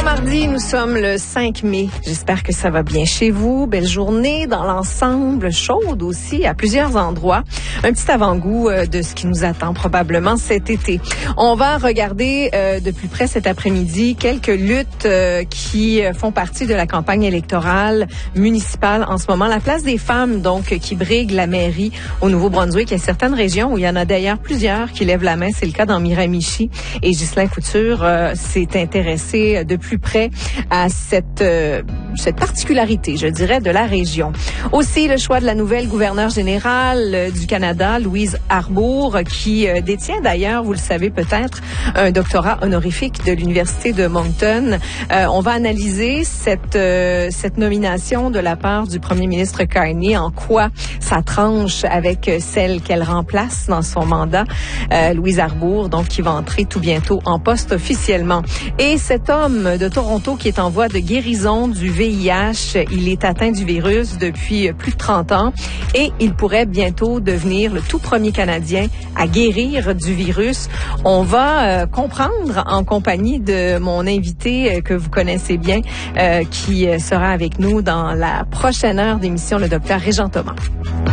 mardi, nous sommes le 5 mai. J'espère que ça va bien chez vous. Belle journée dans l'ensemble, chaude aussi à plusieurs endroits. Un petit avant-goût de ce qui nous attend probablement cet été. On va regarder de plus près cet après-midi quelques luttes qui font partie de la campagne électorale municipale en ce moment. La place des femmes, donc, qui brigue la mairie au Nouveau-Brunswick. Il y a certaines régions où il y en a d'ailleurs plusieurs qui lèvent la main. C'est le cas dans Miramichi. Et Ghislain Couture s'est intéressé de plus près à cette particularité, je dirais, de la région. Aussi, le choix de la nouvelle gouverneure générale du Canada, Louise Arbour, qui détient d'ailleurs, vous le savez peut-être, un doctorat honorifique de l'Université de Moncton. On va analyser cette nomination de la part du premier ministre Carney, en quoi ça tranche avec celle qu'elle remplace dans son mandat, Louise Arbour, donc qui va entrer tout bientôt en poste officiellement. Et cet homme de Toronto qui est en voie de guérison du VIH, il est atteint du virus depuis plus de 30 ans et il pourrait bientôt devenir le tout premier Canadien à guérir du virus. On va comprendre en compagnie de mon invité que vous connaissez bien, qui sera avec nous dans la prochaine heure d'émission, le docteur Régent Thomas.